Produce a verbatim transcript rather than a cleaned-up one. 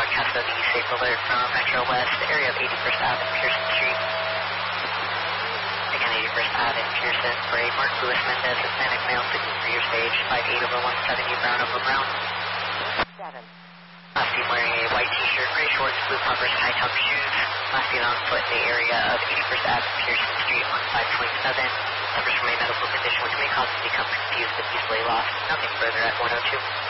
broadcast of the safe alert from Metro West, area of eighty-first Avenue and Pearson Street. Again, eighty-first Avenue and Pearson for a Mark Lewis Mendez Hispanic male sitting for your stage, five eight over one seventy, brown over brown. seven. Last seen wearing a white t-shirt, gray shorts, blue Converse, high-top shoes. Last seen on foot in the area of eighty-first Avenue and Pearson Street on five twenty-seven. Suffers from a medical condition which may cause him to become confused and easily lost. Nothing further at one oh two.